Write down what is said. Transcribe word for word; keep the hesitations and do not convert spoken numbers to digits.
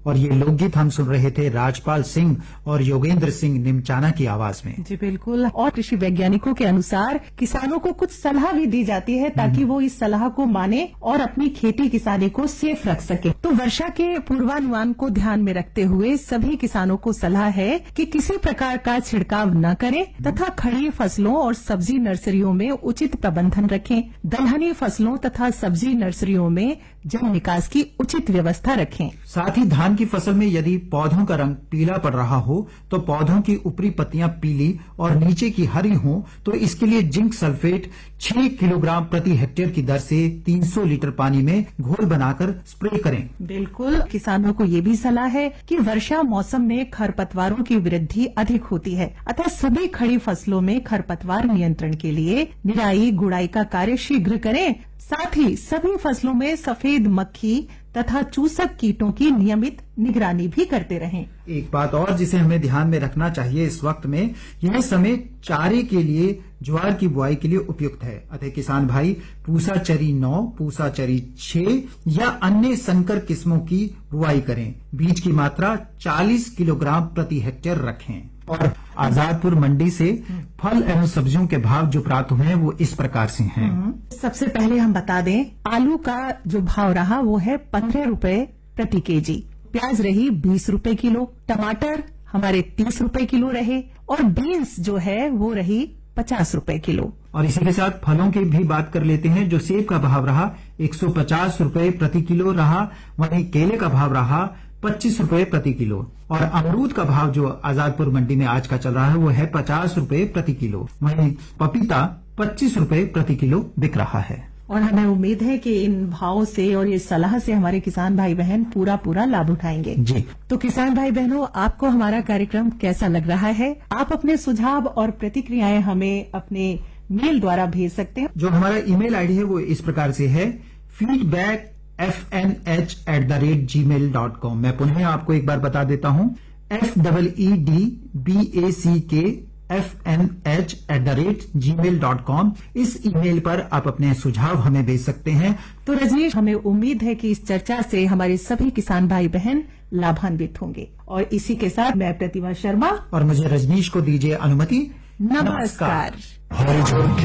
और ये लोकगीत हम सुन रहे थे राजपाल सिंह और योगेंद्र सिंह निमचाना की आवाज में। जी बिल्कुल। और कृषि वैज्ञानिकों के अनुसार किसानों को कुछ सलाह भी दी जाती है ताकि वो इस सलाह को माने और अपनी खेती किसानी को सेफ रख सके। तो वर्षा के पूर्वानुमान को ध्यान में रखते हुए सभी किसानों को सलाह है कि किसी प्रकार का छिड़काव न करें तथा खड़ी फसलों और सब्जी नर्सरियों में उचित प्रबंधन रखें। दलहनी फसलों तथा सब्जी नर्सरियों में जल निकास की उचित व्यवस्था रखें। साथ ही धान की फसल में यदि पौधों का रंग पीला पड़ रहा हो तो पौधों की ऊपरी पत्तियां पीली और नीचे की हरी हो तो इसके लिए जिंक सल्फेट छह किलोग्राम प्रति हेक्टेयर की दर से तीन सौ लीटर पानी में घोल बनाकर स्प्रे करें। बिल्कुल। किसानों को ये भी सलाह है कि वर्षा मौसम में खरपतवारों की वृद्धि अधिक होती है, अतः सभी खड़ी फसलों में खरपतवार नियंत्रण के लिए निराई गुड़ाई का कार्य शीघ्र करें। साथ ही सभी फसलों में सफेद मक्खी तथा चूसक कीटों की नियमित निगरानी भी करते रहें। एक बात और जिसे हमें ध्यान में रखना चाहिए इस वक्त में, यह समय चारे के लिए ज्वार की बुआई के लिए उपयुक्त है। अतः किसान भाई पूसा चरी नौ, पूसा चरी छह या अन्य संकर किस्मों की बुआई करें। बीज की मात्रा चालीस किलोग्राम प्रति हेक्टेयर रखें। और आजादपुर मंडी से फल एवं सब्जियों के भाव जो प्राप्त हुए हैं वो इस प्रकार से हैं। सबसे पहले हम बता दें, आलू का जो भाव रहा वो है पंद्रह रुपए प्रति केजी, प्याज रही बीस रुपए किलो, टमाटर हमारे तीस रुपए किलो रहे और बीन्स जो है वो रही पचास रुपए किलो। और इसी के साथ फलों की भी बात कर लेते हैं। जो सेब का भाव रहा एक सौ पचास रुपए प्रति किलो रहा, वहीं केले का भाव रहा पच्चीस रुपए प्रति किलो और अमरूद का भाव जो आजादपुर मंडी में आज का चल रहा है वो है पचास रुपए प्रति किलो। वहीं पपीता पच्चीस रुपए प्रति किलो बिक रहा है। और हमें उम्मीद है कि इन भावों से और ये सलाह से हमारे किसान भाई बहन पूरा पूरा लाभ उठाएंगे। जी तो किसान भाई बहनों, आपको हमारा कार्यक्रम कैसा लग रहा है? आप अपने सुझाव और प्रतिक्रियाएं हमें अपने मेल द्वारा भेज सकते हैं। जो हमारा ईमेल आईडी है वो इस प्रकार से है feedback F N H at the rate ji mail dot com. मैं पुनः आपको एक बार बता देता हूं, F double E D B ए सी के F N H at the rate ji mail dot com. इस ईमेल पर आप अपने सुझाव हमें भेज सकते हैं। तो रजनीश, हमें उम्मीद है कि इस चर्चा से हमारे सभी किसान भाई बहन लाभान्वित होंगे। और इसी के साथ मैं प्रतिभा शर्मा और मुझे रजनीश को दीजिए अनुमति। नमस्कार। नमस्कार।